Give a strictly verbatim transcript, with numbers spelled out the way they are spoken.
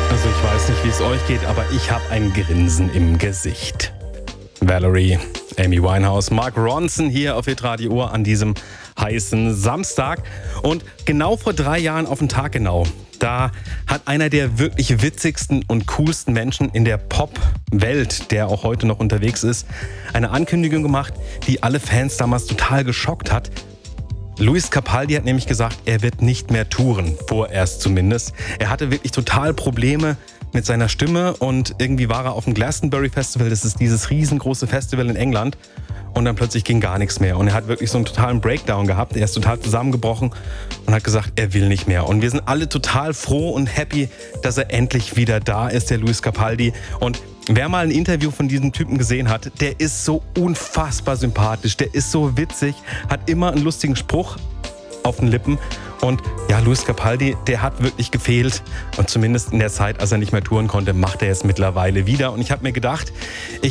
Also ich weiß nicht, wie es euch geht, aber ich habe ein Grinsen im Gesicht. Valerie, Amy Winehouse, Mark Ronson hier auf Hitradio Ohr an diesem heißen Samstag. Und genau vor drei Jahren auf den Tag genau, da hat einer der wirklich witzigsten und coolsten Menschen in der Pop-Welt, der auch heute noch unterwegs ist, eine Ankündigung gemacht, die alle Fans damals total geschockt hat. Lewis Capaldi hat nämlich gesagt, er wird nicht mehr touren, vorerst zumindest. Er hatte wirklich total Probleme mit seiner Stimme und irgendwie war er auf dem Glastonbury Festival, das ist dieses riesengroße Festival in England, und dann plötzlich ging gar nichts mehr und er hat wirklich so einen totalen Breakdown gehabt, er ist total zusammengebrochen und hat gesagt, er will nicht mehr, und wir sind alle total froh und happy, dass er endlich wieder da ist, der Lewis Capaldi. Und wer mal ein Interview von diesem Typen gesehen hat, der ist so unfassbar sympathisch, der ist so witzig, hat immer einen lustigen Spruch auf den Lippen. Und ja, Lewis Capaldi, der hat wirklich gefehlt. Und zumindest in der Zeit, als er nicht mehr touren konnte, macht er es mittlerweile wieder. Und ich habe mir gedacht, ich